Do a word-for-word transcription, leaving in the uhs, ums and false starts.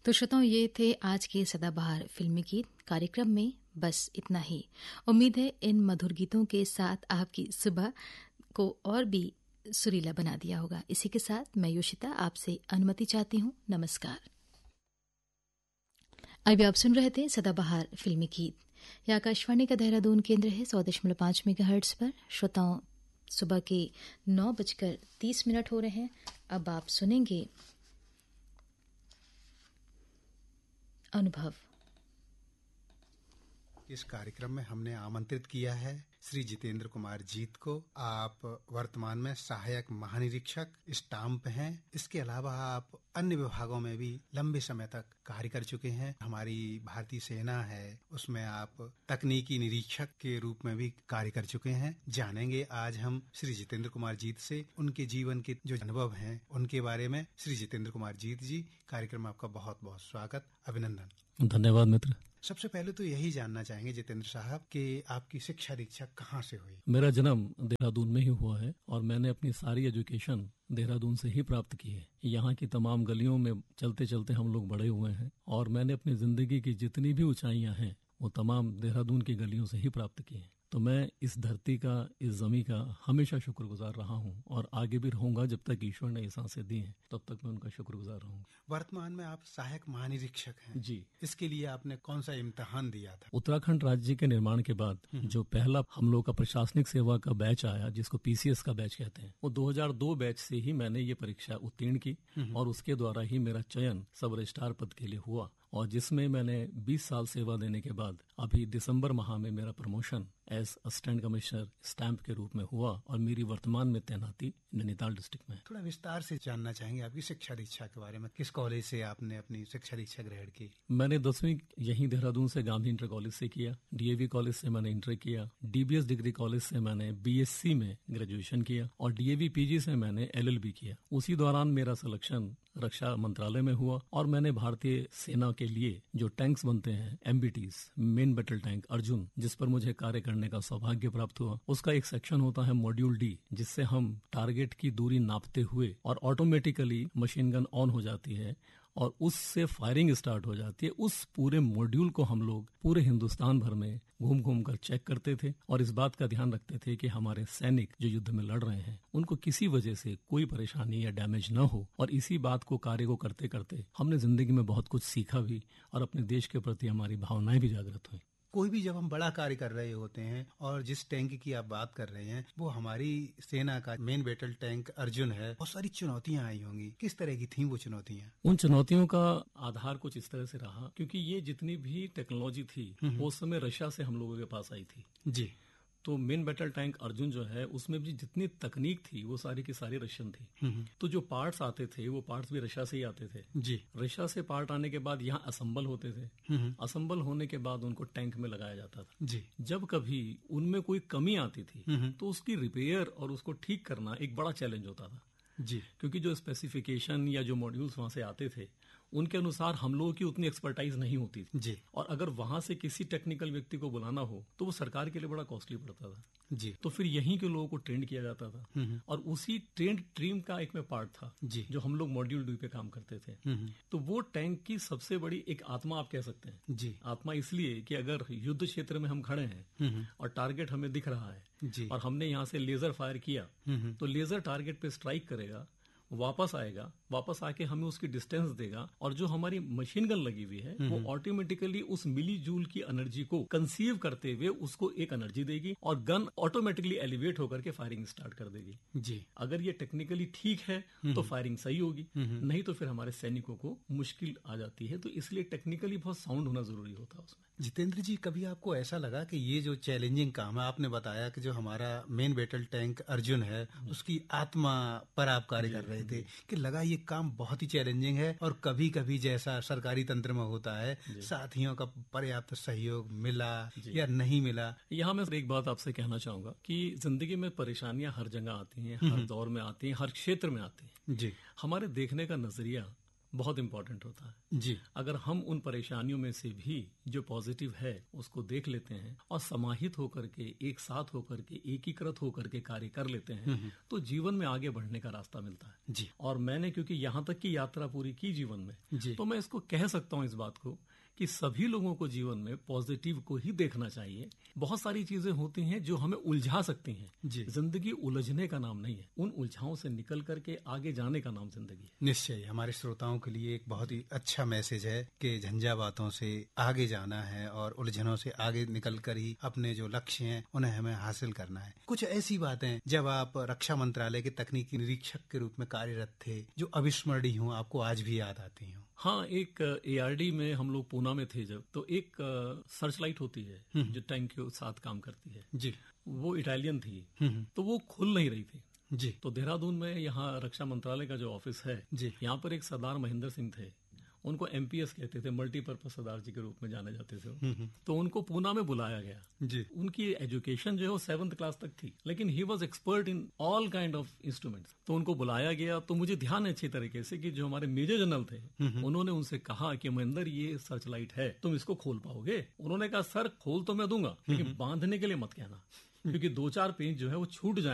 तो श्रोताओं, ये थे आज के सदाबहार फिल्मी गीत कार्यक्रम में। बस इतना ही। उम्मीद है इन मधुर गीतों के साथ आपकी सुबह को और भी सुरीला बना दिया होगा। इसी के साथ मैं योशिता आपसे अनुमति चाहती हूँ। नमस्कार। अभी आप सुन रहे थे सदाबहार फिल्मी गीत। यह आकाशवाणी का देहरादून केंद्र है सौ दशमलव पांच मेगाहर्ट्ज पर। श्रोताओं, सुबह के नौ बजकर तीस मिनट हो रहे हैं। अब आप सुनेंगे अनुभव। इस कार्यक्रम में हमने आमंत्रित किया है श्री जितेंद्र कुमार जीत को। आप वर्तमान में सहायक महानिरीक्षक स्टाम्प हैं। इसके अलावा आप अन्य विभागों में भी लंबे समय तक कार्य कर चुके हैं। हमारी भारतीय सेना है, उसमें आप तकनीकी निरीक्षक के रूप में भी कार्य कर चुके हैं। जानेंगे आज हम श्री जितेंद्र कुमार जीत से उनके जीवन के जो अनुभव हैं उनके बारे में। श्री जितेंद्र कुमार जीत जी, कार्यक्रम में आपका बहुत बहुत स्वागत, अभिनंदन। धन्यवाद मित्र। सबसे पहले तो यही जानना चाहेंगे जितेंद्र साहब कि आपकी शिक्षा दीक्षा कहाँ से हुई? मेरा जन्म देहरादून में ही हुआ है और मैंने अपनी सारी एजुकेशन देहरादून से ही प्राप्त की है। यहाँ की तमाम गलियों में चलते चलते हम लोग बड़े हुए हैं और मैंने अपनी जिंदगी की जितनी भी ऊंचाइयां हैं वो तमाम देहरादून की गलियों से ही प्राप्त की हैं। तो मैं इस धरती का, इस जमी का हमेशा शुक्रगुजार रहा हूँ और आगे भी रहूंगा। जब तक ईश्वर ने ये सांसें दी हैं तब तक मैं उनका शुक्रगुजार रहूंगा। वर्तमान में आप सहायक महानिरीक्षक हैं जी। इसके लिए आपने कौन सा इम्तिहान दिया था? उत्तराखंड राज्य के निर्माण के बाद जो पहला हम लोग का प्रशासनिक सेवा का बैच आया, जिसको पीसीएस का बैच कहते हैं, वो दो हज़ार दो बैच से ही मैंने ये परीक्षा उत्तीर्ण की और उसके द्वारा ही मेरा चयन सब रजिस्ट्रार पद के लिए हुआ और जिसमें मैंने बीस साल सेवा देने के बाद अभी दिसंबर माह में मेरा promotion as assistant commissioner stamp के रूप में हुआ और मेरी वर्तमान में तैनाती नैनीताल डिस्ट्रिक्ट में। थोड़ा विस्तार से जानना चाहेंगे आपकी शिक्षा दीक्षा के बारे में। किस कॉलेज से आपने अपनी शिक्षा दीक्षा ग्रहण की? मैंने दसवीं यहीं देहरादून से गांधी इंटर कॉलेज से किया। डीएवी कॉलेज से मैंने इंटर किया। डीबीएस डिग्री कॉलेज से मैंने बीएससी में ग्रेजुएशन किया और डीएवी पीजी से मैंने एलएलबी किया। उसी दौरान मेरा सिलेक्शन रक्षा मंत्रालय में हुआ और मैंने भारतीय सेना के लिए जो टैंक्स बनते हैं, एमबीटीज, मेन बैटल टैंक अर्जुन, जिस पर मुझे कार्य करने का सौभाग्य प्राप्त हुआ, उसका एक सेक्शन होता है मॉड्यूल डी, जिससे हम टारगेट की दूरी नापते हुए और ऑटोमेटिकली मशीन गन ऑन हो जाती है और उससे फायरिंग स्टार्ट हो जाती है। उस पूरे मॉड्यूल को हम लोग पूरे हिंदुस्तान भर में घूम घूम कर चेक करते थे और इस बात का ध्यान रखते थे कि हमारे सैनिक जो युद्ध में लड़ रहे हैं उनको किसी वजह से कोई परेशानी या डैमेज न हो। और इसी बात को कार्य को करते करते हमने जिंदगी में बहुत कुछ सीखा भी और अपने देश के प्रति हमारी भावनाएं भी जागृत हुई। कोई भी जब हम बड़ा कार्य कर रहे होते हैं और जिस टैंक की आप बात कर रहे हैं वो हमारी सेना का मेन बैटल टैंक अर्जुन है, बहुत सारी चुनौतियां आई होंगी। किस तरह की थी वो चुनौतियां? उन चुनौतियों का आधार कुछ इस तरह से रहा, क्योंकि ये जितनी भी टेक्नोलॉजी थी वो उस समय रशिया से हम लोगों के पास आई थी। जी। तो मेन बैटल टैंक अर्जुन जो है उसमें भी जितनी तकनीक थी वो सारी की सारी रशियन थी। तो जो पार्ट्स आते थे वो पार्ट्स भी रशिया से ही आते थे। जी। रशिया से पार्ट आने के बाद यहाँ असेंबल होते थे। असेंबल होने के बाद उनको टैंक में लगाया जाता था। जी। जब कभी उनमें कोई कमी आती थी तो उसकी रिपेयर और उसको ठीक करना एक बड़ा चैलेंज होता था। जी। क्योंकि जो स्पेसिफिकेशन या जो मॉड्यूल्स वहां से आते थे उनके अनुसार हम लोगों की उतनी एक्सपर्टाइज नहीं होती थी। जी। और अगर वहां से किसी टेक्निकल व्यक्ति को बुलाना हो तो वो सरकार के लिए बड़ा कॉस्टली पड़ता था। जी। तो फिर यहीं के लोगों को ट्रेंड किया जाता था और उसी ट्रेंड टीम का एक में पार्ट था। जी। जो हम लोग मॉड्यूल डी पे काम करते थे। तो वो टैंक की सबसे बड़ी एक आत्मा आप कह सकते हैं। जी। आत्मा इसलिए कि अगर युद्ध क्षेत्र में हम खड़े हैं और टारगेट हमें दिख रहा है जी। और हमने यहाँ से लेजर फायर किया तो लेजर टारगेट पे स्ट्राइक करेगा, वापस आएगा, वापस आके हमें उसकी डिस्टेंस देगा और जो हमारी मशीन गन लगी हुई है वो ऑटोमेटिकली उस मिली जूल की एनर्जी को कंसीव करते हुए उसको एक एनर्जी देगी और गन ऑटोमेटिकली एलिवेट होकर के फायरिंग स्टार्ट कर देगी। जी। अगर ये टेक्निकली ठीक है तो फायरिंग सही होगी, नहीं तो फिर हमारे सैनिकों को मुश्किल आ जाती है। तो इसलिए टेक्निकली बहुत साउंड होना जरूरी होता है उसमें। जितेंद्र जी, कभी आपको ऐसा लगा कि ये जो चैलेंजिंग काम है, आपने बताया कि जो हमारा मेन बैटल टैंक अर्जुन है उसकी आत्मा पर आप कार्य कर रहे थे, कि लगा ये काम बहुत ही चैलेंजिंग है और कभी कभी जैसा सरकारी तंत्र में होता है साथियों का पर्याप्त सहयोग मिला या नहीं मिला? यहाँ मैं एक बात आपसे कहना चाहूंगा कि जिंदगी में परेशानियां हर जगह आती हैं, हर दौर में आती हैं, हर क्षेत्र में आती हैं। जी। हमारे देखने का नजरिया बहुत इंपॉर्टेंट होता है जी। अगर हम उन परेशानियों में से भी जो पॉजिटिव है उसको देख लेते हैं और समाहित होकर के, एक साथ होकर के, एकीकृत होकर के कार्य कर लेते हैं तो जीवन में आगे बढ़ने का रास्ता मिलता है जी। और मैंने क्योंकि यहाँ तक की यात्रा पूरी की जीवन में जी। तो मैं इसको कह सकता हूँ इस बात को कि सभी लोगों को जीवन में पॉजिटिव को ही देखना चाहिए। बहुत सारी चीजें होती हैं जो हमें उलझा सकती हैं। जी। जिंदगी उलझने का नाम नहीं है, उन उलझाओं से निकल करके आगे जाने का नाम जिंदगी है। निश्चय हमारे श्रोताओं के लिए एक बहुत ही अच्छा मैसेज है कि झंझावातों से आगे जाना है और उलझनों से आगे निकल कर ही अपने जो लक्ष्य हैं उन्हें हमें हासिल करना है। कुछ ऐसी बातें जब आप रक्षा मंत्रालय के तकनीकी निरीक्षक के रूप में कार्यरत थे जो अविस्मरणीय हो, आपको आज भी याद आती हो? हाँ, एक एआरडी में हम लोग पूना में थे जब, तो एक सर्च लाइट होती है जो टैंक के साथ काम करती है जी। वो इटालियन थी तो वो खुल नहीं रही थी जी। तो देहरादून में यहाँ रक्षा मंत्रालय का जो ऑफिस है जी। यहाँ पर एक सरदार महेंद्र सिंह थे, उनको एमपीएस कहते थे, मल्टीपर्पज सरदार जी के रूप में जाने जाते थे। तो उनको पूना में बुलाया गया जी। उनकी एजुकेशन जो है वो सेवंथ क्लास तक थी लेकिन he was expert in all kind of instruments. तो उनको बुलाया गया तो मुझे ध्यान है अच्छी तरीके से कि जो हमारे मेजर जनरल थे उन्होंने उनसे कहा कि महेंद्र ये सर्च लाइट है, तुम इसको खोल पाओगे? उन्होंने कहा सर खोल तो मैं दूंगा लेकिन बांधने के लिए मत कहना क्योंकि दो चार पेज जो है वो छूट जाए